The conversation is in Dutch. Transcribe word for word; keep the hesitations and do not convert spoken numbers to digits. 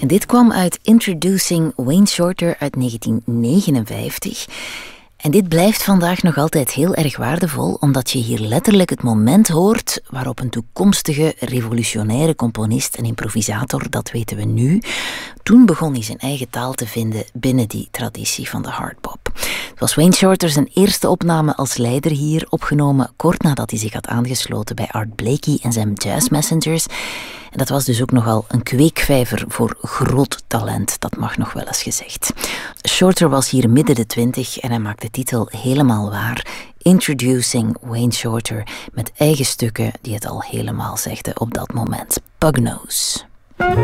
En dit kwam uit Introducing Wayne Shorter uit negentien negenenvijftig. En dit blijft vandaag nog altijd heel erg waardevol, omdat je hier letterlijk het moment hoort waarop een toekomstige revolutionaire componist en improvisator, dat weten we nu, toen begon hij zijn eigen taal te vinden binnen die traditie van de hardbop. Het was Wayne Shorter zijn eerste opname als leider hier, opgenomen kort nadat hij zich had aangesloten bij Art Blakey en zijn Jazz Messengers. En dat was dus ook nogal een kweekvijver voor groot talent, dat mag nog wel eens gezegd. Shorter was hier midden de twintig en hij maakte de titel helemaal waar. Introducing Wayne Shorter, met eigen stukken die het al helemaal zegden op dat moment. Pugnose.